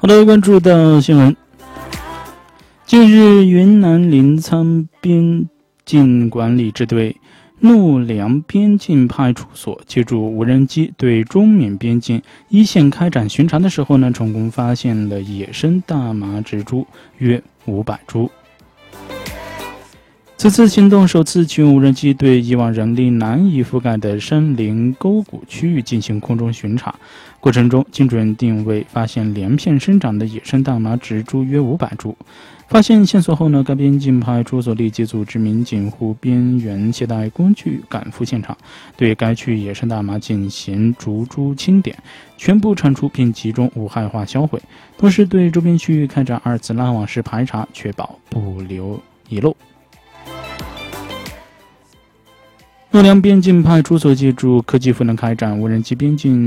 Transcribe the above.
好的，关注到新闻。近日，云南临沧边境管理支队怒良边境派出所借助无人机对中缅边境一线开展巡查的时候呢，成功发现了野生大麻植株约500株。此次行动首次启用无人机对以往人力难以覆盖的山林沟谷区域进行空中巡查，过程中精准定位，发现连片生长的野生大麻植株约500株。发现线索后呢，该边境派出所立即组织民警护边缘携带工具赶赴现场，对该区野生大麻进行逐株清点，全部铲除并集中无害化销毁，同时对周边区域开展2次拉网式排查，确保不留遗漏。怒良边境派出所借助科技赋能开展无人机边境